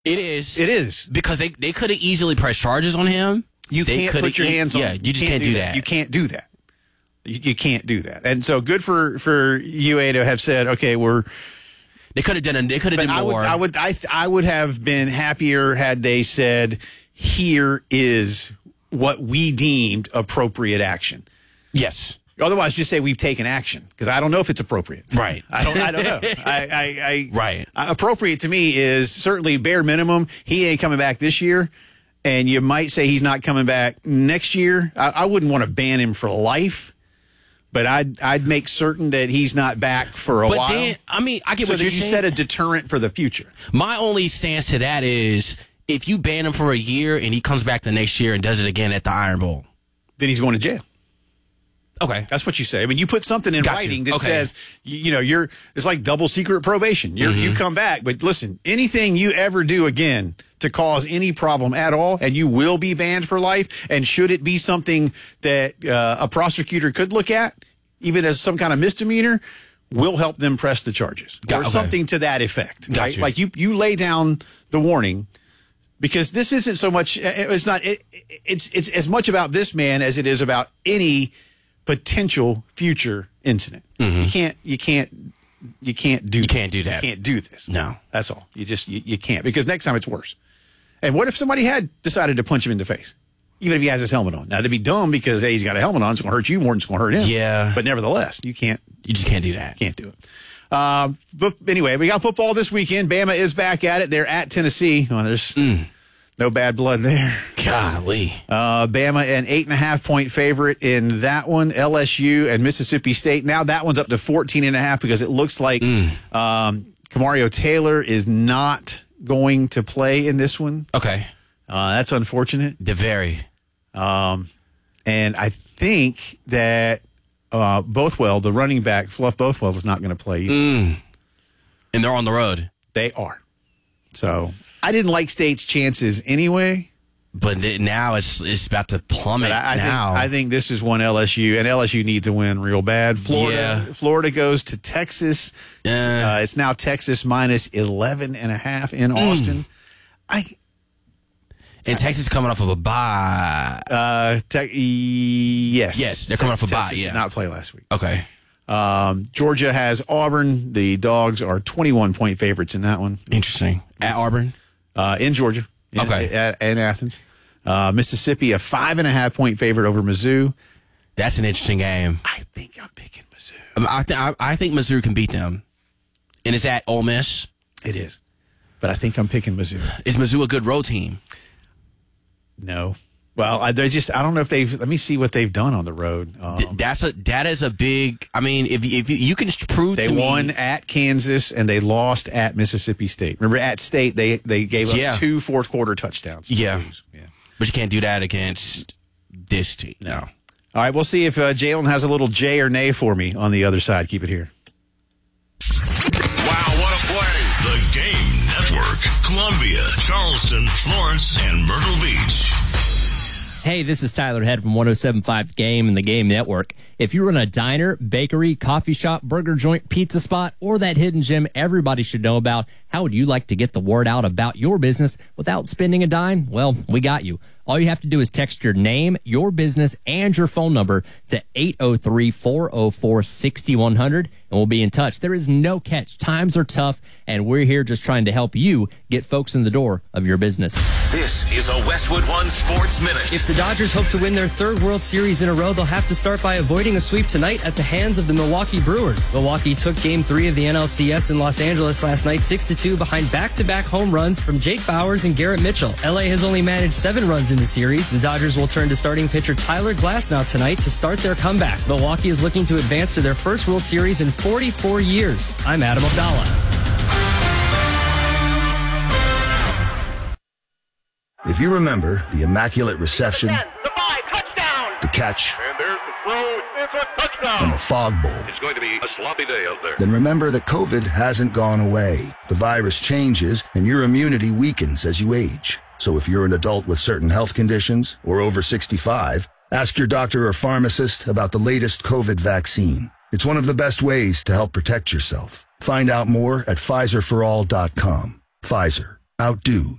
It is. It is. Because they could have easily pressed charges on him. You can't put your hands on. Yeah, you just can't do that. You can't do that. You can't do that. And so good for UA to have said, okay, They could have done. They could have done more. I would have been happier had they said, here is what we deemed appropriate action. Yes. Otherwise, just say we've taken action, because I don't know if it's appropriate. Right. I don't know. Right. Appropriate to me is certainly bare minimum. He ain't coming back this year, and you might say he's not coming back next year. I wouldn't want to ban him for life, but I'd make certain that he's not back for a while. But Dan, I mean, I get so what you're that you saying. set a deterrent for the future. My only stance to that is if you ban him for a year and he comes back the next year and does it again at the Iron Bowl, then he's going to jail. Okay. That's what you say. I mean, you put something in writing that says, it's like double secret probation. You come back, but listen, anything you ever do again to cause any problem at all, and you will be banned for life. And should it be something that a prosecutor could look at, even as some kind of misdemeanor, we'll help them press the charges or something to that effect. Right? Like you lay down the warning. Because this isn't so much, it's as much about this man as it is about any potential future incident. Mm-hmm. You can't do that. You can't do that. You can't do this. No. That's all. You can't, because next time it's worse. And what if somebody had decided to punch him in the face? Even if he has his helmet on. Now, it'd be dumb because, hey, he's got a helmet on, it's going to hurt you more than it's going to hurt him. Yeah. But nevertheless, you just can't do that. Can't do it. But anyway, we got football this weekend. Bama is back at it. They're at Tennessee. Well, there's no bad blood there. Golly. Bama, an 8.5-point favorite in that one. LSU and Mississippi State. Now that one's up to 14.5 because it looks like Kamario Taylor is not going to play in this one. Okay. That's unfortunate. And I think that Bothwell, the running back, Fluff Bothwell, is not going to play either. And they're on the road. They are. So I didn't like State's chances anyway. But now it's about to plummet. I think this is one LSU, and LSU needs to win real bad. Florida goes to Texas. It's now Texas minus 11.5 in Austin. And Texas coming off of a bye. Yes, they're coming off a bye. Texas did not play last week. Okay. Georgia has Auburn. The Dogs are 21-point favorites in that one. Interesting. At Auburn? In Georgia. Okay. In Athens. Mississippi, a 5.5-point favorite over Mizzou. That's an interesting game. I think I'm picking Mizzou. I think Mizzou can beat them. And it's at Ole Miss? It is. But I think I'm picking Mizzou. Is Mizzou a good road team? No. Well, I don't know if let me see what they've done on the road. That is a big, I mean, if you can prove to me. They won at Kansas and they lost at Mississippi State. Remember, at State, they gave up 2 fourth-quarter touchdowns. Yeah. But you can't do that against this team. No. All right, we'll see if Jalen has a little J or nay for me on the other side. Keep it here. Wow, what a play. The Game Network. Columbia, Charleston, Florence, and Myrtle Beach. Hey, this is Tyler Head from 107.5 Game and the Game Network. If you run a diner, bakery, coffee shop, burger joint, pizza spot, or that hidden gem everybody should know about, how would you like to get the word out about your business without spending a dime? Well, we got you. All you have to do is text your name, your business, and your phone number to 803-404-6100, and we'll be in touch. There is no catch. Times are tough, and we're here just trying to help you get folks in the door of your business. This is a Westwood One Sports Minute. If the Dodgers hope to win their 3rd World Series in a row, they'll have to start by avoiding a sweep tonight at the hands of the Milwaukee Brewers. Milwaukee took Game 3 of the NLCS in Los Angeles last night 6-2 behind back-to-back home runs from Jake Bauers and Garrett Mitchell. LA has only managed 7 runs in the series. The Dodgers will turn to starting pitcher Tyler Glasnow tonight to start their comeback. Milwaukee is looking to advance to their first World Series in 44 years. I'm Adam Abdallah. If you remember the Immaculate Reception, the catch, and there's the throw, it's a touchdown, and the Fog Bowl, it's going to be a sloppy day out there. Then remember that COVID hasn't gone away. The virus changes, and your immunity weakens as you age. So if you're an adult with certain health conditions or over 65, ask your doctor or pharmacist about the latest COVID vaccine. It's one of the best ways to help protect yourself. Find out more at PfizerForAll.com. Pfizer. outdo